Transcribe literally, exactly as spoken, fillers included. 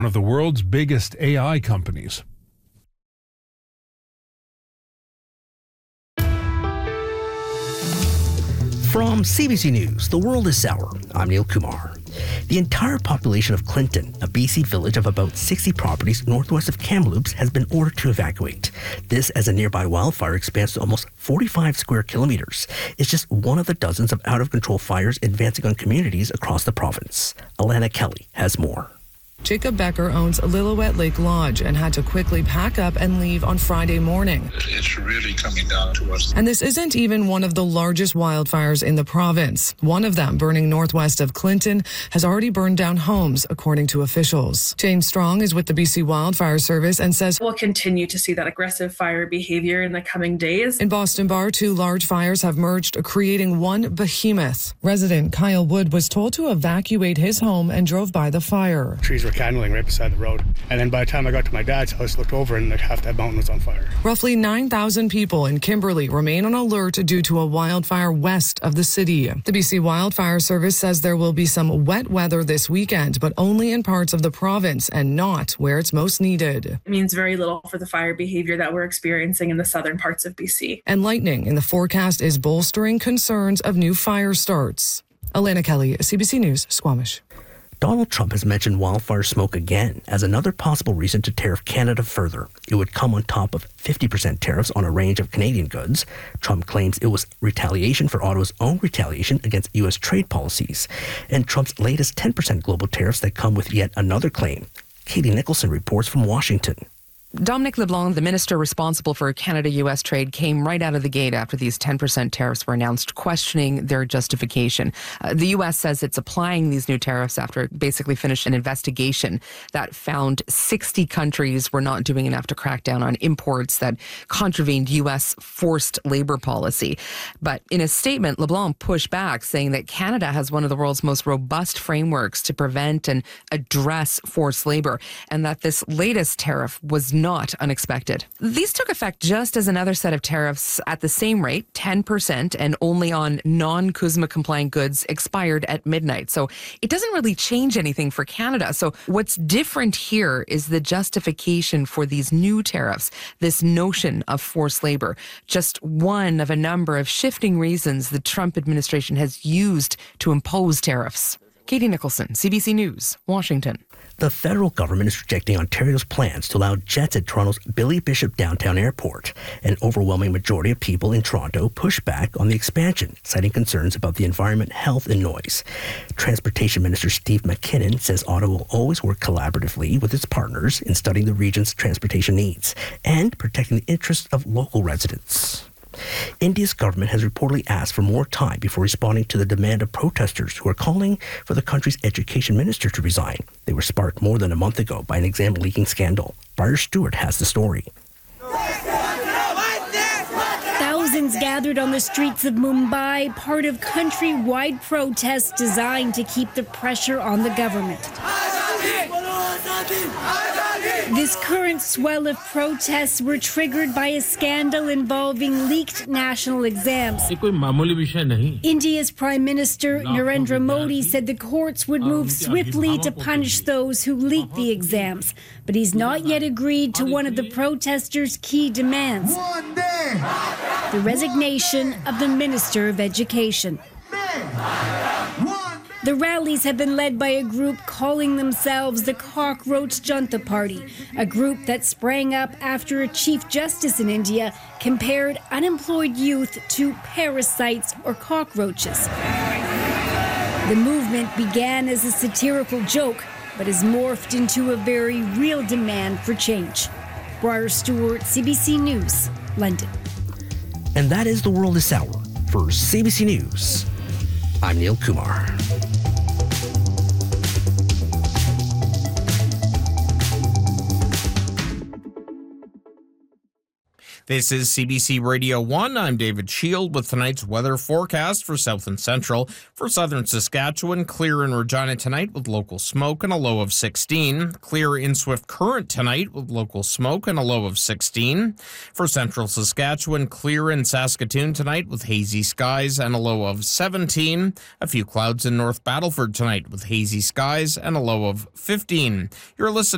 one of the world's biggest A I companies. From C B C News, The World is Sour, I'm Neil Kumar. The entire population of Clinton, a B C village of about sixty properties northwest of Kamloops, has been ordered to evacuate. This as a nearby wildfire expands to almost forty-five square kilometers. It's just one of the dozens of out-of-control fires advancing on communities across the province. Alana Kelly has more. Jacob Becker owns Lillooet Lake Lodge and had to quickly pack up and leave on Friday morning. It's really coming down to us. And this isn't even one of the largest wildfires in the province. One of them, burning northwest of Clinton, has already burned down homes, according to officials. Jane Strong is with the B C Wildfire Service and says we'll continue to see that aggressive fire behavior in the coming days. In Boston Bar, two large fires have merged, creating one behemoth. Resident Kyle Wood was told to evacuate his home and drove by the fire. Trees were candling right beside the road. And then by the time I got to my dad's house, looked over and like half that mountain was on fire. Roughly nine thousand people in Kimberley remain on alert due to a wildfire west of the city. The B C Wildfire Service says there will be some wet weather this weekend, but only in parts of the province and not where it's most needed. It means very little for the fire behavior that we're experiencing in the southern parts of B C. And lightning in the forecast is bolstering concerns of new fire starts. Alana Kelly, C B C News, Squamish. Donald Trump has mentioned wildfire smoke again as another possible reason to tariff Canada further. It would come on top of fifty percent tariffs on a range of Canadian goods. Trump claims it was retaliation for Ottawa's own retaliation against U S trade policies. And Trump's latest ten percent global tariffs that come with yet another claim. Katie Nicholson reports from Washington. Dominic LeBlanc, the minister responsible for Canada-U S trade, came right out of the gate after these ten percent tariffs were announced, questioning their justification. Uh, the U S says it's applying these new tariffs after it basically finished an investigation that found sixty countries were not doing enough to crack down on imports that contravened U S forced labor policy. But in a statement, LeBlanc pushed back, saying that Canada has one of the world's most robust frameworks to prevent and address forced labor, and that this latest tariff was not unexpected. These took effect just as another set of tariffs at the same rate, ten percent, and only on non-CUSMA compliant goods expired at midnight. So it doesn't really change anything for Canada. So what's different here is the justification for these new tariffs, this notion of forced labor, just one of a number of shifting reasons the Trump administration has used to impose tariffs. Katie Nicholson, C B C News, Washington. The federal government is rejecting Ontario's plans to allow jets at Toronto's Billy Bishop Downtown Airport. An overwhelming majority of people in Toronto push back on the expansion, citing concerns about the environment, health, and noise. Transportation Minister Steve McKinnon says Ottawa will always work collaboratively with its partners in studying the region's transportation needs and protecting the interests of local residents. India's government has reportedly asked for more time before responding to the demand of protesters who are calling for the country's education minister to resign. They were sparked more than a month ago by an exam leaking scandal. Briar Stewart has the story. Thousands gathered on the streets of Mumbai, part of countrywide protests designed to keep the pressure on the government. This current swell of protests were triggered by a scandal involving leaked national exams. India's Prime Minister Narendra Modi said the courts would move swiftly to punish those who leaked the exams, but he's not yet agreed to one of the protesters' key demands: the resignation of the Minister of Education. The rallies have been led by a group calling themselves the Cockroach Junta Party, a group that sprang up after a Chief Justice in India compared unemployed youth to parasites or cockroaches. The movement began as a satirical joke, but has morphed into a very real demand for change. Briar Stewart, C B C News, London. And that is The World is Sour. For C B C News, I'm Neil Kumar. This is C B C Radio one. I'm David Shield with tonight's weather forecast for South and Central. For southern Saskatchewan, clear in Regina tonight with local smoke and a low of sixteen. Clear in Swift Current tonight with local smoke and a low of sixteen. For central Saskatchewan, clear in Saskatoon tonight with hazy skies and a low of seventeen. A few clouds in North Battleford tonight with hazy skies and a low of fifteen. You're listening